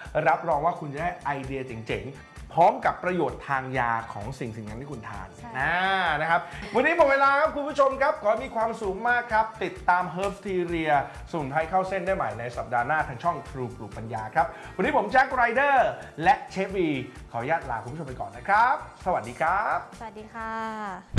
รับรองว่าคุณจะได้ไอเดียเจ๋งๆพร้อมกับประโยชน์ทางยาของสิ่งนั้นที่คุณทานนะครับวันนี้หมดเวลาครับคุณผู้ชมครับขอให้มีความสุขมากครับติดตาม Herbsteria สมุนไพรเข้าเส้นได้ใหม่ในสัปดาห์หน้าทางช่อง True ปลูกปัญญาครับวันนี้ผมแจ็คไรเดอร์และเชฟวีขออนุญาตลาคุณผู้ชมไปก่อนนะครับสวัสดีครับสวัสดีค่ะ